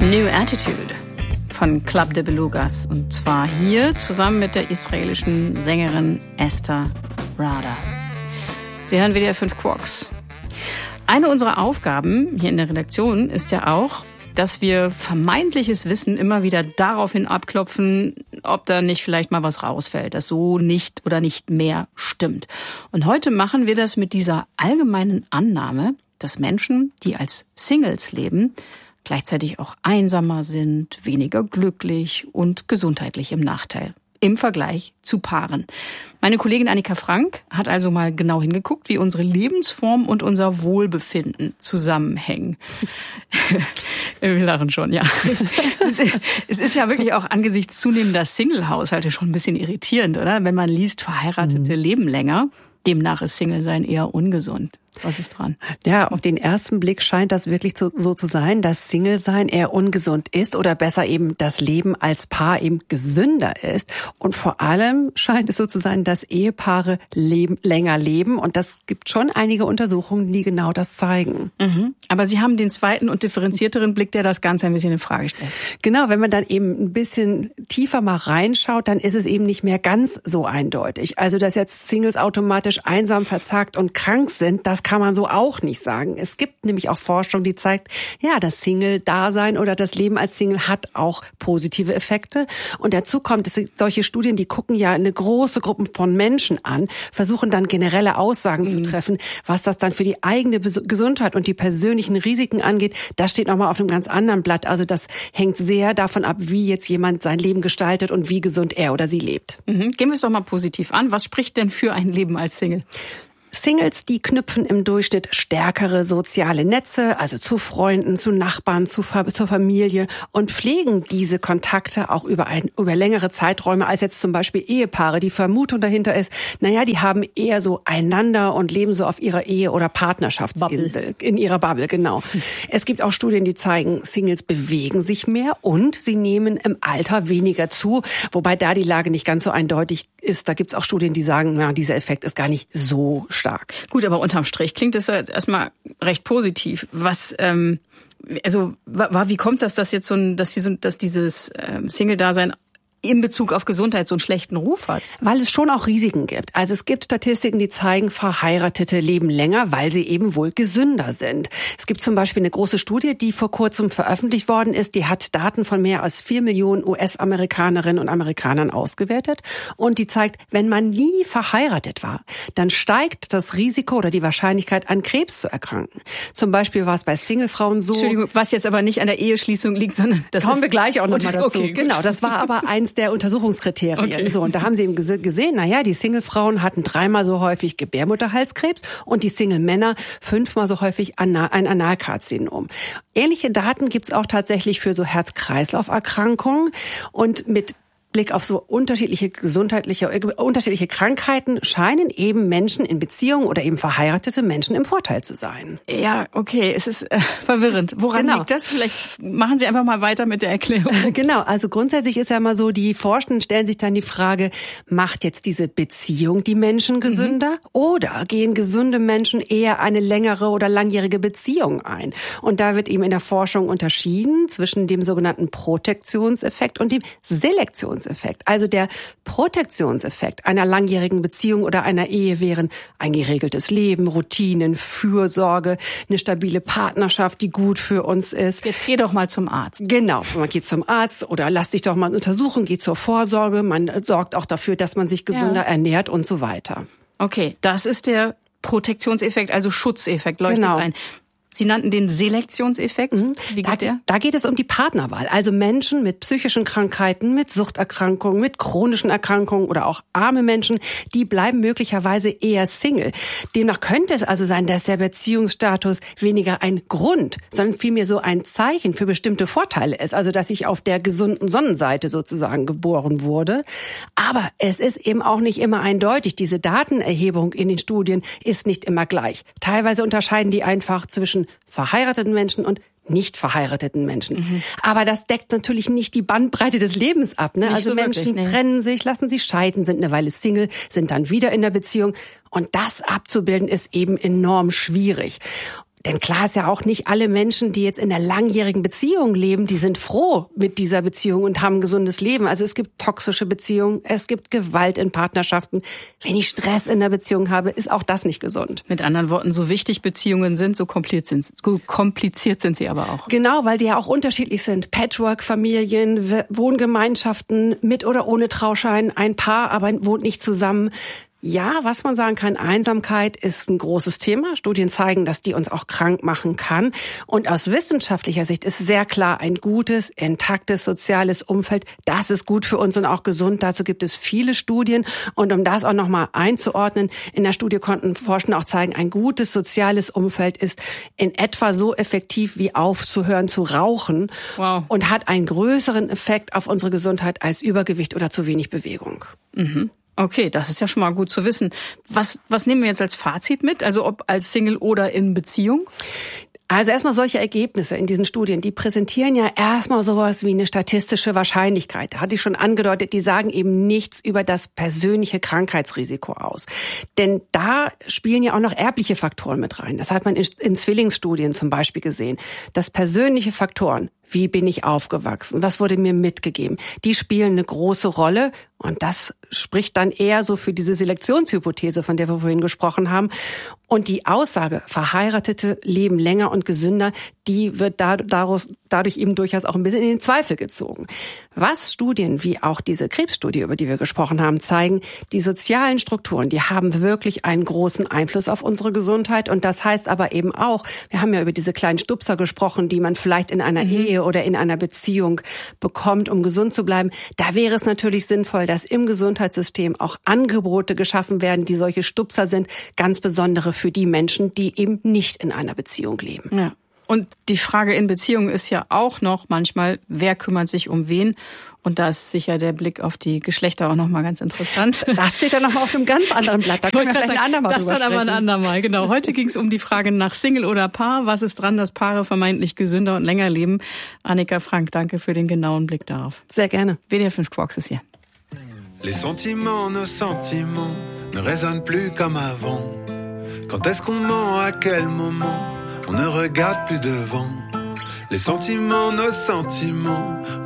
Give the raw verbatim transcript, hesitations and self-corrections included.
New Attitude von Club de Belugas. Und zwar hier zusammen mit der israelischen Sängerin Esther Rada. Sie hören W D R fünf Quarks. Eine unserer Aufgaben hier in der Redaktion ist ja auch, dass wir vermeintliches Wissen immer wieder daraufhin abklopfen, ob da nicht vielleicht mal was rausfällt, das so nicht oder nicht mehr stimmt. Und heute machen wir das mit dieser allgemeinen Annahme, dass Menschen, die als Singles leben, gleichzeitig auch einsamer sind, weniger glücklich und gesundheitlich im Nachteil im Vergleich zu Paaren. Meine Kollegin Annika Frank hat also mal genau hingeguckt, wie unsere Lebensform und unser Wohlbefinden zusammenhängen. Wir lachen schon, ja. Es ist ja wirklich auch angesichts zunehmender Single-Haushalte schon ein bisschen irritierend, oder? Wenn man liest, Verheiratete mhm. leben länger. Demnach ist Single-Sein eher ungesund. Was ist dran? Ja, auf den ersten Blick scheint das wirklich so, so zu sein, dass Single-Sein eher ungesund ist oder besser eben das Leben als Paar eben gesünder ist. Und vor allem scheint es so zu sein, dass Ehepaare leben, länger leben. Und das gibt schon einige Untersuchungen, die genau das zeigen. Mhm. Aber Sie haben den zweiten und differenzierteren Blick, der das Ganze ein bisschen in Frage stellt. Genau, wenn man dann eben ein bisschen tiefer mal reinschaut, dann ist es eben nicht mehr ganz so eindeutig. Also, dass jetzt Singles automatisch einsam, verzagt und krank sind, das kann man so auch nicht sagen. Es gibt nämlich auch Forschung, die zeigt, ja, das Single-Dasein oder das Leben als Single hat auch positive Effekte. Und dazu kommt, dass solche Studien, die gucken ja eine große Gruppe von Menschen an, versuchen dann generelle Aussagen mhm. zu treffen, was das dann für die eigene Gesundheit und die persönlichen Risiken angeht. Das steht nochmal auf einem ganz anderen Blatt. Also das hängt sehr davon ab, wie jetzt jemand sein Leben gestaltet und wie gesund er oder sie lebt. Mhm. Gehen wir es doch mal positiv an. Was spricht denn für ein Leben als Single? Singles, die knüpfen im Durchschnitt stärkere soziale Netze, also zu Freunden, zu Nachbarn, zu, zur Familie und pflegen diese Kontakte auch über ein, über längere Zeiträume als jetzt zum Beispiel Ehepaare. Die Vermutung dahinter ist, naja, die haben eher so einander und leben so auf ihrer Ehe- oder Partnerschaftsinsel, Bubble. in ihrer Bubble, genau. Es gibt auch Studien, die zeigen, Singles bewegen sich mehr und sie nehmen im Alter weniger zu, wobei da die Lage nicht ganz so eindeutig ist. Da gibt es auch Studien, die sagen, na, dieser Effekt ist gar nicht so stark. Gut, aber unterm Strich klingt das ja jetzt erstmal recht positiv. Was, ähm, also, wie kommt das, dass jetzt so ein, dass, diese, dass dieses ähm, Single-Dasein in Bezug auf Gesundheit so einen schlechten Ruf hat? Weil es schon auch Risiken gibt. Also es gibt Statistiken, die zeigen, Verheiratete leben länger, weil sie eben wohl gesünder sind. Es gibt zum Beispiel eine große Studie, die vor kurzem veröffentlicht worden ist. Die hat Daten von mehr als vier Millionen U S-Amerikanerinnen und Amerikanern ausgewertet. Und die zeigt, wenn man nie verheiratet war, dann steigt das Risiko oder die Wahrscheinlichkeit, an Krebs zu erkranken. Zum Beispiel war es bei Singlefrauen so. Entschuldigung, was jetzt aber nicht an der Eheschließung liegt, sondern das kommen ist wir gleich auch nochmal dazu. Okay, genau, das war aber eins der Untersuchungskriterien. Okay. So, und da haben sie eben gesehen, naja, die Singlefrauen hatten dreimal so häufig Gebärmutterhalskrebs und die Single-Männer fünfmal so häufig ein Analkarzinom. Ähnliche Daten gibt's auch tatsächlich für so Herz-Kreislauf-Erkrankungen und mit Blick auf so unterschiedliche gesundheitliche, äh, unterschiedliche Krankheiten scheinen eben Menschen in Beziehungen oder eben verheiratete Menschen im Vorteil zu sein. Ja, okay, es ist äh, verwirrend. Woran genau. liegt das? Vielleicht machen Sie einfach mal weiter mit der Erklärung. Genau, also grundsätzlich ist ja immer so, die Forschenden stellen sich dann die Frage, macht jetzt diese Beziehung die Menschen gesünder mhm. oder gehen gesunde Menschen eher eine längere oder langjährige Beziehung ein? Und da wird eben in der Forschung unterschieden zwischen dem sogenannten Protektionseffekt und dem Selektionseffekt. Also der Protektionseffekt einer langjährigen Beziehung oder einer Ehe wären ein geregeltes Leben, Routinen, Fürsorge, eine stabile Partnerschaft, die gut für uns ist. Jetzt geh doch mal zum Arzt. Genau, man geht zum Arzt oder lass dich doch mal untersuchen, geht zur Vorsorge, man sorgt auch dafür, dass man sich gesünder ja. ernährt und so weiter. Okay, das ist der Protektionseffekt, also Schutzeffekt, leuchtet genau. ein. Sie nannten den Selektionseffekt. Mhm. Wie geht da, der? Da geht es um die Partnerwahl. Also Menschen mit psychischen Krankheiten, mit Suchterkrankungen, mit chronischen Erkrankungen oder auch arme Menschen, die bleiben möglicherweise eher Single. Demnach könnte es also sein, dass der Beziehungsstatus weniger ein Grund, sondern vielmehr so ein Zeichen für bestimmte Vorteile ist. Also dass ich auf der gesunden Sonnenseite sozusagen geboren wurde. Aber es ist eben auch nicht immer eindeutig. Diese Datenerhebung in den Studien ist nicht immer gleich. Teilweise unterscheiden die einfach zwischen verheirateten Menschen und nicht verheirateten Menschen. Mhm. Aber das deckt natürlich nicht die Bandbreite des Lebens ab. Ne? Also so Menschen wirklich, ne? trennen sich, lassen sich scheiden, sind eine Weile Single, sind dann wieder in der Beziehung. Und das abzubilden ist eben enorm schwierig. Denn klar ist ja auch nicht alle Menschen, die jetzt in einer langjährigen Beziehung leben, die sind froh mit dieser Beziehung und haben ein gesundes Leben. Also es gibt toxische Beziehungen, es gibt Gewalt in Partnerschaften. Wenn ich Stress in der Beziehung habe, ist auch das nicht gesund. Mit anderen Worten, so wichtig Beziehungen sind, so kompliziert sind, so kompliziert sind sie aber auch. Genau, weil die ja auch unterschiedlich sind. Patchwork-Familien, Wohngemeinschaften mit oder ohne Trauschein, ein Paar, aber wohnt nicht zusammen. Ja, was man sagen kann, Einsamkeit ist ein großes Thema. Studien zeigen, dass die uns auch krank machen kann. Und aus wissenschaftlicher Sicht ist sehr klar, ein gutes, intaktes soziales Umfeld, das ist gut für uns und auch gesund. Dazu gibt es viele Studien. Und um das auch nochmal einzuordnen, in der Studie konnten Forschende auch zeigen, ein gutes soziales Umfeld ist in etwa so effektiv wie aufzuhören zu rauchen. Wow. Und hat einen größeren Effekt auf unsere Gesundheit als Übergewicht oder zu wenig Bewegung. Mhm. Okay, das ist ja schon mal gut zu wissen. Was, was nehmen wir jetzt als Fazit mit? Also ob als Single oder in Beziehung? Also erstmal solche Ergebnisse in diesen Studien, die präsentieren ja erstmal sowas wie eine statistische Wahrscheinlichkeit. Da hatte ich schon angedeutet, die sagen eben nichts über das persönliche Krankheitsrisiko aus. Denn da spielen ja auch noch erbliche Faktoren mit rein. Das hat man in, in Zwillingsstudien zum Beispiel gesehen. Dass persönliche Faktoren, wie bin ich aufgewachsen, was wurde mir mitgegeben, die spielen eine große Rolle. Und das spricht dann eher so für diese Selektionshypothese, von der wir vorhin gesprochen haben. Und die Aussage, Verheiratete leben länger und gesünder, die wird daraus, dadurch eben durchaus auch ein bisschen in den Zweifel gezogen. Was Studien wie auch diese Krebsstudie, über die wir gesprochen haben, zeigen, die sozialen Strukturen, die haben wirklich einen großen Einfluss auf unsere Gesundheit. Und das heißt aber eben auch, wir haben ja über diese kleinen Stupser gesprochen, die man vielleicht in einer mhm. Ehe oder in einer Beziehung bekommt, um gesund zu bleiben. Da wäre es natürlich sinnvoll, dass im Gesundheitssystem auch Angebote geschaffen werden, die solche Stupser sind, ganz besondere für die Menschen, die eben nicht in einer Beziehung leben. Ja. Und die Frage in Beziehungen ist ja auch noch manchmal, wer kümmert sich um wen? Und da ist sicher der Blick auf die Geschlechter auch nochmal ganz interessant. Das steht ja nochmal auf einem ganz anderen Blatt. Da können wir vielleicht ein andermal drüber sprechen. Das dann aber ein andermal, genau. Heute ging es um die Frage nach Single oder Paar. Was ist dran, dass Paare vermeintlich gesünder und länger leben? Annika Frank, danke für den genauen Blick darauf. Sehr gerne. W D R fünf Quarks ist hier. Les sentiments, nos sentiments ne résonnent plus comme avant. Quand est-ce qu'on ment, à quel moment? On ne regarde plus devant. Les sentiments, nos sentiments